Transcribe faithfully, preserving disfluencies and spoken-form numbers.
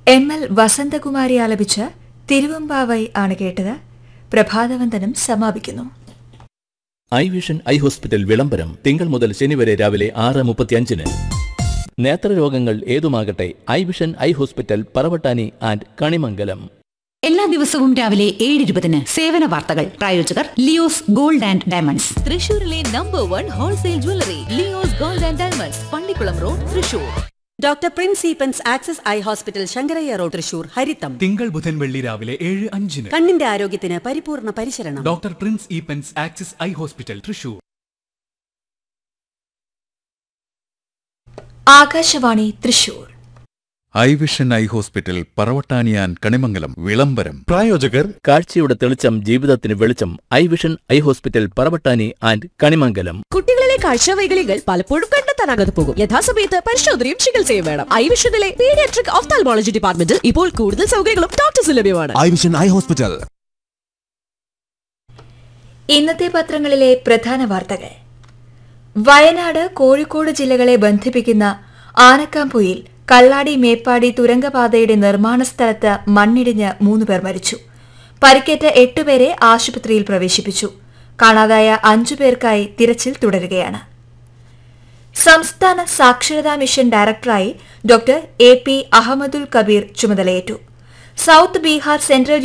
M L Vasanthakumari ആലപിച്ച തിരുവമ്പാവൈ ആണ് കേട്ടത്. പ്രഭാതവന്ദനം സമാപിക്കുന്നു. ഐ വിഷൻ ഐ ഹോസ്പിറ്റൽ വിളംബരം തിങ്കൾ മുതൽ ശനി വരെ രാവിലെ ആറ് മുപ്പത്തിയഞ്ചിന്. നേത്രരോഗങ്ങൾ ഏതുമാകട്ടെ, I vision eye hospital Paravattani and Kanimangalam. എല്ലാ ദിവസവും രാവിലെ ഏഴ് ഇരുപതിന് സേവന വാർത്തകൾ. പ്രായോജകർ ലിയോസ് ഗോൾഡ് ആൻഡ് ഡയമണ്ട്സ്, തൃശൂരിലെ number one wholesale jewellery Leo's gold and diamonds, Pallikkulam road, Thrissur. Doctor Prince Eappen's access eye hospital Sankaraiah road, Thrissur. ഹരിതം തിങ്കൾ ബുധൻ വെള്ളി രാവിലെ ഏഴ് അഞ്ചിന്. കണ്ണിന്റെ ആരോഗ്യത്തിന് പരിപൂർണ പരിശരണം. Doctor Prince Eappen's access eye hospital, Thrissur. Akashvani Thrissur. I vision eye hospital Paravattani and Kanimangalam വിളംബരം. പ്രായോജകർ കാഴ്ചയുടെ തെളിച്ചം ജീവിതത്തിന് വെളിച്ചം. I vision eye hospital Paravattani and Kanimangalam. കുട്ടികളിലെ കാഴ്ചവൈകല്യങ്ങൾ പലപ്പോഴും കണ്ടെത്താനാകാതെ പോകും. യഥാസമയത്ത് പരിശോധനയും ചികിത്സയും വേണം. ഐ വിഷനിലെ പീഡിയാട്രിക് ഓഫ്താൽമോളജി ഡിപ്പാർട്ട്മെന്റിൽ ഇപ്പോൾ കൂടുതൽ സൗകര്യങ്ങളും ഡോക്ടേഴ്സ് ലഭ്യമാണ്. I vision eye hospital. ഇന്നത്തെ പത്രങ്ങളിലെ പ്രധാന വാർത്തകൾ. വയനാട്, കോഴിക്കോട് ജില്ലകളെ ബന്ധിപ്പിക്കുന്ന ആനക്കാംപൊയിൽ കള്ളാടി മേപ്പാടി തുരങ്കപാതയുടെ നിർമ്മാണ സ്ഥലത്ത് മണ്ണിടിഞ്ഞ് മൂന്നുപേർ മരിച്ചു. പരിക്കേറ്റ എട്ടുപേരെ ആശുപത്രിയിൽ പ്രവേശിപ്പിച്ചു. കാണാതായ അഞ്ചുപേർക്കായി തിരച്ചിൽ തുടരുകയാണ്. സംസ്ഥാന സാക്ഷരതാ മിഷൻ ഡയറക്ടറായി ഡോക്ടർ എ പി അഹമ്മദുൽ കബീർ ചുമതലയേറ്റു. South Bihar central